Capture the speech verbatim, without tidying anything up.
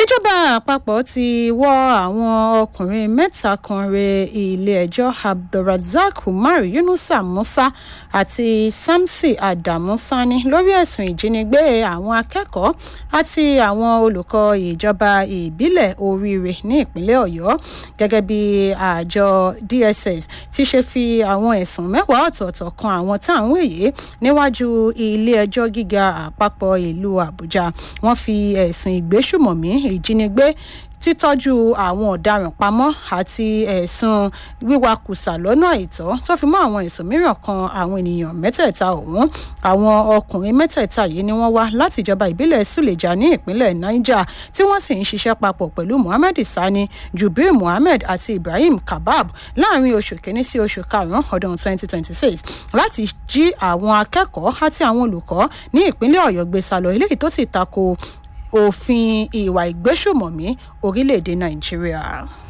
ìjọba àpapọ̀ ti wọ́ àwọn ọkùnrin mẹ́ta kan re ilé-ẹjọ́ Abdulrasaq Umar Yunusa Musa àti Samsi Adamu Sani lórí ẹ̀sùn ìjínigbé àwọn akẹ́kọ̀ọ́ àti àwọn olùkọ́ ìjọba ìbílẹ̀ Oríire ní ìpínlẹ̀ Ọ̀yọ́ gẹ́gẹ́ bí àjọ D S S ti ṣe fi àwọn ẹ̀sùn mẹ́wàá ọ̀tọ̀ọ̀tọ̀ kan àwọn táwọn èyí níwájú ilé-ẹjọ́ gíga àpapọ̀ ìlú Àbújá. Wọ́n fi ẹ̀sùn ìgbésùmọ̀mí, ìjínigbé, títọ́jú àwọn ọ̀daràn pamọ́ àti ẹ̀sùn wíwakùsà lọ́nà àìtọ́ tó fi mọ́ àwọn ẹ̀sùn mìíràn kan àwọn ènìyàn mẹ́tẹ̀ẹ̀ta ọ̀hún. Àwọn ọkùnrin mẹ́tẹ̀ẹ̀ta yìí ni wọ́n wá láti ìjọba ìbílẹ̀ Suleja ní ìpínlẹ̀ Niger tí wọ́n sì ń ṣiṣẹ́ papọ̀ pẹ̀lú Muhammad Sani, Jubril Muhammad àti Ibrahim Kabab láàrin oṣù kìíní sí oṣù karùn-ún ọdún twenty twenty-six láti jí àwọn akẹ́kọ̀ọ́ àti àwọn olùkọ́ ní ìpínlẹ̀ Ọ̀yọ́ gbé sálọ, eléyìí tó sì tako òfin ìwà ìgbésùmọ̀mí orílẹ̀-èdè Nàìjíríà.